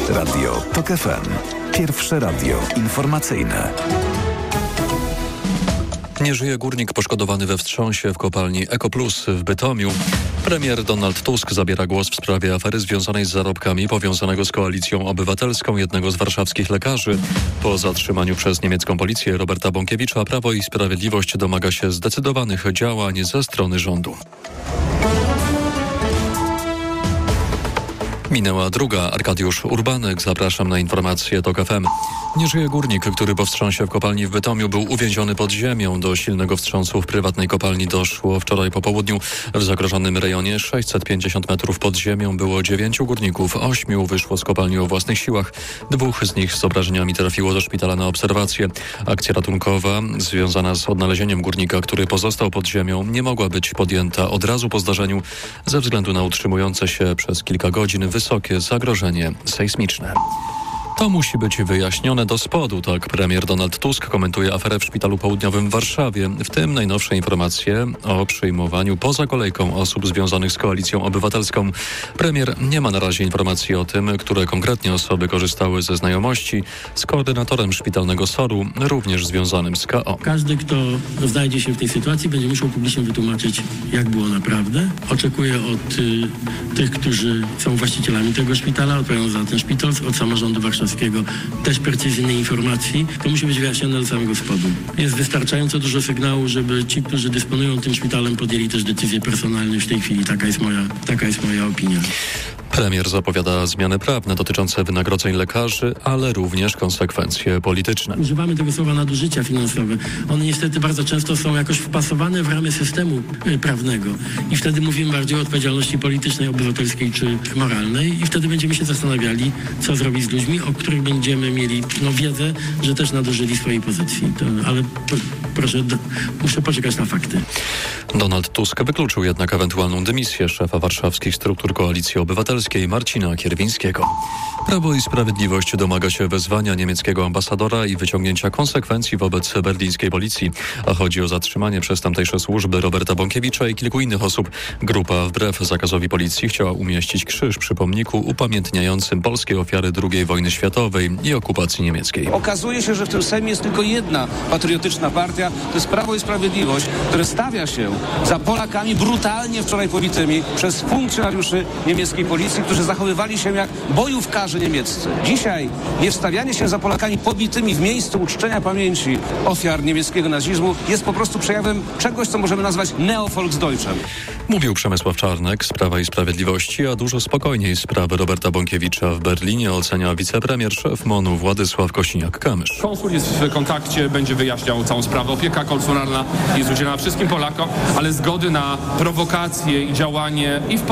Radio TOK FM. Pierwsze radio informacyjne. Nie żyje górnik poszkodowany we wstrząsie w kopalni EcoPlus w Bytomiu. Premier Donald Tusk zabiera głos w sprawie afery związanej z zarobkami powiązanego z Koalicją Obywatelską jednego z warszawskich lekarzy. Po zatrzymaniu przez niemiecką policję Roberta Bąkiewicza Prawo i Sprawiedliwość domaga się zdecydowanych działań ze strony rządu. Minęła druga. Arkadiusz Urbanek. Zapraszam na informacje TOK FM. Nie żyje górnik, który po wstrząsie w kopalni w Bytomiu był uwięziony pod ziemią. Do silnego wstrząsu w prywatnej kopalni doszło wczoraj po południu. W zagrożonym rejonie 650 metrów pod ziemią było 9 górników. 8 wyszło z kopalni o własnych siłach. 2 z nich z obrażeniami trafiło do szpitala na obserwację. Akcja ratunkowa związana z odnalezieniem górnika, który pozostał pod ziemią, nie mogła być podjęta od razu po zdarzeniu ze względu na utrzymujące się przez kilka godzin wysokie zagrożenie sejsmiczne. To musi być wyjaśnione do spodu, tak premier Donald Tusk komentuje aferę w Szpitalu Południowym w Warszawie. W tym najnowsze informacje o przyjmowaniu poza kolejką osób związanych z Koalicją Obywatelską. Premier nie ma na razie informacji o tym, które konkretnie osoby korzystały ze znajomości z koordynatorem szpitalnego SOR-u, również związanym z KO. Każdy, kto znajdzie się w tej sytuacji, będzie musiał publicznie wytłumaczyć, jak było naprawdę. Oczekuję od tych, którzy są właścicielami tego szpitala, odpowiadają za ten szpital, od samorządu warszawskiego też precyzyjnej informacji. To musi być wyjaśnione do samego spodu. Jest wystarczająco dużo sygnału, żeby ci, którzy dysponują tym szpitalem, podjęli też decyzje personalne już w tej chwili. Taka jest moja opinia. Premier zapowiada zmiany prawne dotyczące wynagrodzeń lekarzy, ale również konsekwencje polityczne. Używamy tego słowa nadużycia finansowe. One niestety bardzo często są jakoś wpasowane w ramy systemu prawnego. I wtedy mówimy bardziej o odpowiedzialności politycznej, obywatelskiej czy moralnej. I wtedy będziemy się zastanawiali, co zrobić z ludźmi, o których będziemy mieli wiedzę, że też nadużyli swojej pozycji. Ale proszę, muszę poczekać na fakty. Donald Tusk wykluczył jednak ewentualną dymisję szefa warszawskich struktur Koalicji Obywatelskiej Marcina Kierwińskiego. Prawo i Sprawiedliwość domaga się wezwania niemieckiego ambasadora i wyciągnięcia konsekwencji wobec berlińskiej policji. A chodzi o zatrzymanie przez tamtejsze służby Roberta Bąkiewicza i kilku innych osób. Grupa wbrew zakazowi policji chciała umieścić krzyż przy pomniku upamiętniającym polskie ofiary II wojny światowej i okupacji niemieckiej. Okazuje się, że w tym Sejmie jest tylko jedna patriotyczna partia, to jest Prawo i Sprawiedliwość, które stawia się za Polakami brutalnie wczoraj pobitymi przez funkcjonariuszy niemieckiej policji, którzy zachowywali się jak bojówkarze niemieccy. Dzisiaj niewstawianie się za Polakami pobitymi w miejscu uczczenia pamięci ofiar niemieckiego nazizmu jest po prostu przejawem czegoś, co możemy nazwać neo-Volksdeutschem. Mówił Przemysław Czarnek z Prawa i Sprawiedliwości, a dużo spokojniej sprawy Roberta Bąkiewicza w Berlinie ocenia wicepremier szef MON-u Władysław Kosiniak-Kamysz. Konsul jest w kontakcie, będzie wyjaśniał całą sprawę. Opieka konsularna jest udzielana wszystkim Polakom, ale zgody na prowokacje i działanie i w